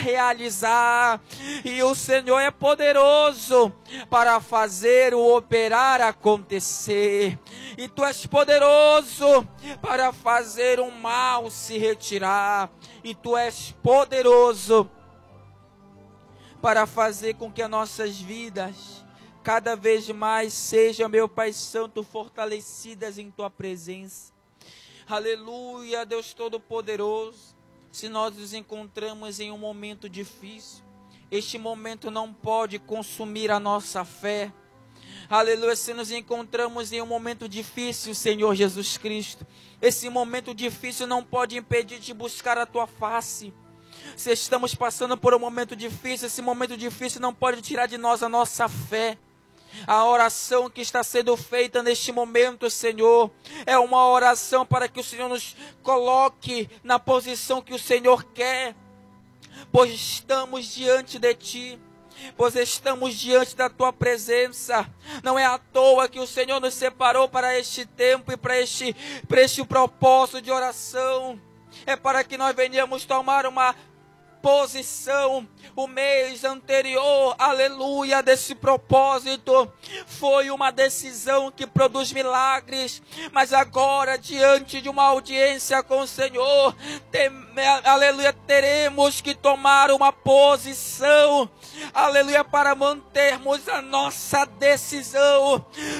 realizar, e o Senhor é poderoso para fazer o operar acontecer, e Tu és poderoso para fazer o mal se retirar, e Tu és poderoso para fazer com que as nossas vidas cada vez mais sejam, meu Pai Santo, fortalecidas em Tua presença. Aleluia, Deus Todo-Poderoso. Se nós nos encontramos em um momento difícil, este momento não pode consumir a nossa fé. Aleluia, se nos encontramos em um momento difícil, Senhor Jesus Cristo, esse momento difícil não pode impedir de buscar a Tua face. Se estamos passando por um momento difícil, esse momento difícil não pode tirar de nós a nossa fé. A oração que está sendo feita neste momento, Senhor, é uma oração para que o Senhor nos coloque na posição que o Senhor quer, pois estamos diante de Ti, pois estamos diante da Tua presença. Não é à toa que o Senhor nos separou para este tempo e para este propósito de oração. É para que nós venhamos tomar uma posição. O mês anterior, aleluia, desse propósito foi uma decisão que produz milagres, mas agora, diante de uma audiência com o Senhor, aleluia, teremos que tomar uma posição, aleluia, para mantermos a nossa decisão.